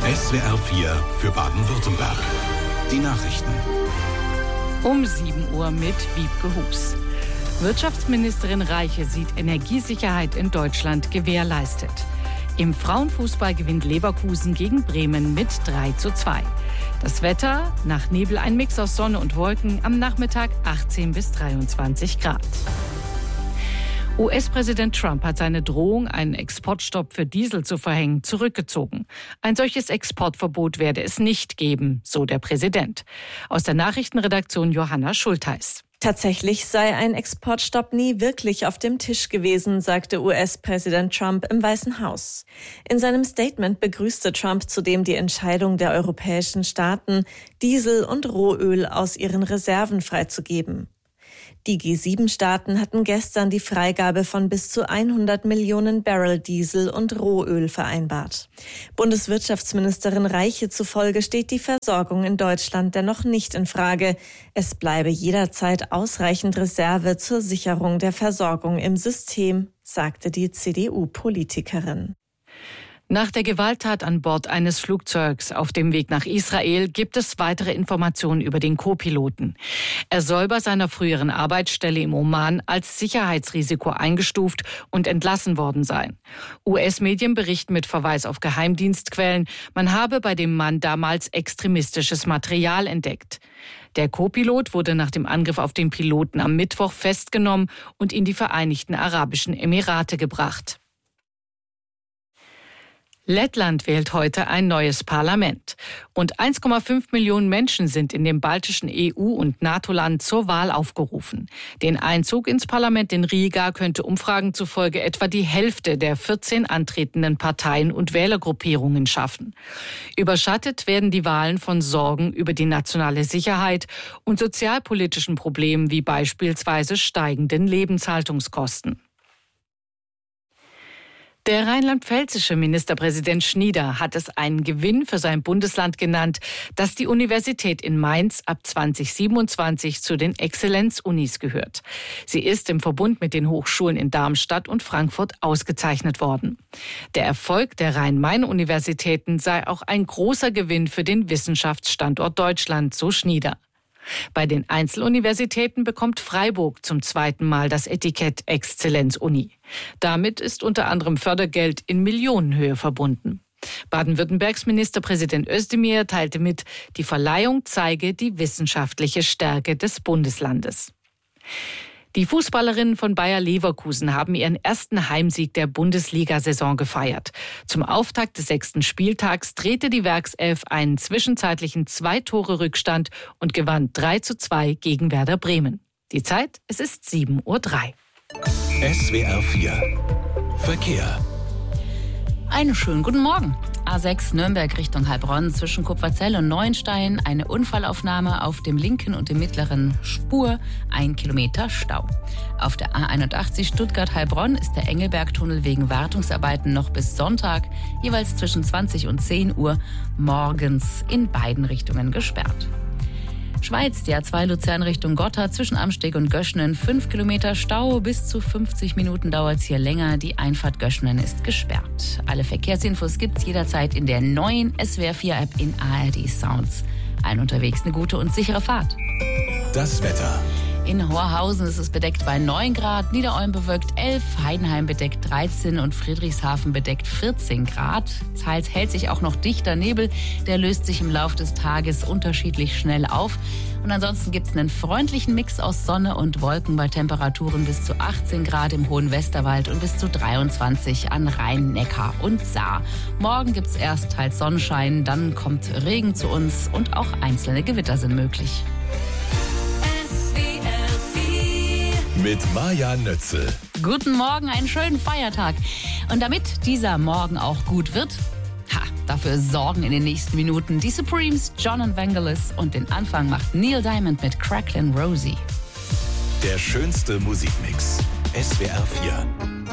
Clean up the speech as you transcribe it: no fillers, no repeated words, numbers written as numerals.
SWR 4 für Baden-Württemberg. Die Nachrichten. Um 7 Uhr mit Wiebke Hus. Wirtschaftsministerin Reiche sieht Energiesicherheit in Deutschland gewährleistet. Im Frauenfußball gewinnt Leverkusen gegen Bremen mit 3:2. Das Wetter, nach Nebel ein Mix aus Sonne und Wolken, am Nachmittag 18 bis 23 Grad. US-Präsident Trump hat seine Drohung, einen Exportstopp für Diesel zu verhängen, zurückgezogen. Ein solches Exportverbot werde es nicht geben, so der Präsident. Aus der Nachrichtenredaktion Johanna Schultheis. Tatsächlich sei ein Exportstopp nie wirklich auf dem Tisch gewesen, sagte US-Präsident Trump im Weißen Haus. In seinem Statement begrüßte Trump zudem die Entscheidung der europäischen Staaten, Diesel und Rohöl aus ihren Reserven freizugeben. Die G7-Staaten hatten gestern die Freigabe von bis zu 100 Millionen Barrel Diesel und Rohöl vereinbart. Bundeswirtschaftsministerin Reiche zufolge steht die Versorgung in Deutschland dennoch nicht in Frage. Es bleibe jederzeit ausreichend Reserve zur Sicherung der Versorgung im System, sagte die CDU-Politikerin. Nach der Gewalttat an Bord eines Flugzeugs auf dem Weg nach Israel gibt es weitere Informationen über den Co-Piloten. Er soll bei seiner früheren Arbeitsstelle im Oman als Sicherheitsrisiko eingestuft und entlassen worden sein. US-Medien berichten mit Verweis auf Geheimdienstquellen, man habe bei dem Mann damals extremistisches Material entdeckt. Der Co-Pilot wurde nach dem Angriff auf den Piloten am Mittwoch festgenommen und in die Vereinigten Arabischen Emirate gebracht. Lettland wählt heute ein neues Parlament. Rund 1,5 Millionen Menschen sind in dem baltischen EU- und NATO-Land zur Wahl aufgerufen. Den Einzug ins Parlament in Riga könnte Umfragen zufolge etwa die Hälfte der 14 antretenden Parteien und Wählergruppierungen schaffen. Überschattet werden die Wahlen von Sorgen über die nationale Sicherheit und sozialpolitischen Problemen wie beispielsweise steigenden Lebenshaltungskosten. Der rheinland-pfälzische Ministerpräsident Schnieder hat es einen Gewinn für sein Bundesland genannt, dass die Universität in Mainz ab 2027 zu den Exzellenzunis gehört. Sie ist im Verbund mit den Hochschulen in Darmstadt und Frankfurt ausgezeichnet worden. Der Erfolg der Rhein-Main-Universitäten sei auch ein großer Gewinn für den Wissenschaftsstandort Deutschland, so Schnieder. Bei den Einzeluniversitäten bekommt Freiburg zum zweiten Mal das Etikett Exzellenzuni. Damit ist unter anderem Fördergeld in Millionenhöhe verbunden. Baden-Württembergs Ministerpräsident Özdemir teilte mit, die Verleihung zeige die wissenschaftliche Stärke des Bundeslandes. Die Fußballerinnen von Bayer Leverkusen haben ihren ersten Heimsieg der Bundesliga-Saison gefeiert. Zum Auftakt des 6. Spieltags drehte die Werkself einen zwischenzeitlichen 2-Tore-Rückstand und gewann 3:2 gegen Werder Bremen. Die Zeit, es ist 7:03 Uhr. SWR 4 Verkehr. Einen schönen guten Morgen. A6 Nürnberg Richtung Heilbronn zwischen Kupferzell und Neuenstein. Eine Unfallaufnahme auf dem linken und dem mittleren Spur. 1 Kilometer Stau. Auf der A81 Stuttgart-Heilbronn ist der Engelbergtunnel wegen Wartungsarbeiten noch bis Sonntag jeweils zwischen 20 und 10 Uhr morgens in beiden Richtungen gesperrt. Schweiz, die A2 Luzern Richtung Gotthard zwischen Amsteg und Göschenen. 5 Kilometer Stau, bis zu 50 Minuten dauert es hier länger. Die Einfahrt Göschenen ist gesperrt. Alle Verkehrsinfos gibt's jederzeit in der neuen SWR 4 App in ARD Sounds. Allen unterwegs eine gute und sichere Fahrt. Das Wetter. In Horhausen ist es bedeckt bei 9 Grad, Niederolm bewölkt 11, Heidenheim bedeckt 13 und Friedrichshafen bedeckt 14 Grad. Zeils hält sich auch noch dichter Nebel, der löst sich im Laufe des Tages unterschiedlich schnell auf. Und ansonsten gibt es einen freundlichen Mix aus Sonne und Wolken bei Temperaturen bis zu 18 Grad im hohen Westerwald und bis zu 23 an Rhein, Neckar und Saar. Morgen gibt es erst teils Sonnenschein, dann kommt Regen zu uns und auch einzelne Gewitter sind möglich. Mit Maja Nötzel. Guten Morgen, einen schönen Feiertag. Und damit dieser Morgen auch gut wird, dafür sorgen in den nächsten Minuten die Supremes, John und Vangelis und den Anfang macht Neil Diamond mit Cracklin' Rosie. Der schönste Musikmix. SWR 4.